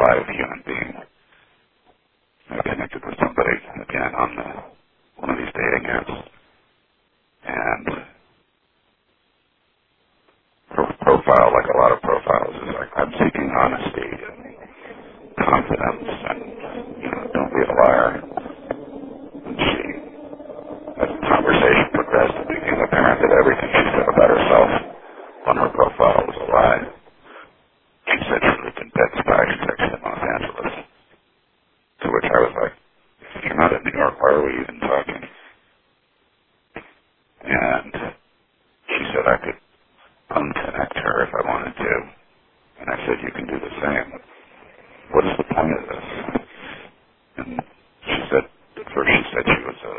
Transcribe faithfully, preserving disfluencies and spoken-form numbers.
live human being. I connected with somebody again on the, one of these dating apps, and her profile, like a lot of profiles, is like, I'm seeking honesty and confidence, and, you know, don't be a liar. And she, as the conversation progressed, it became apparent that everything she said about herself on her profile was a lie. She said she lived in Bed-Stuy, Texas, in Los Angeles. To which I was like, if you're not in New York, why are we even talking? And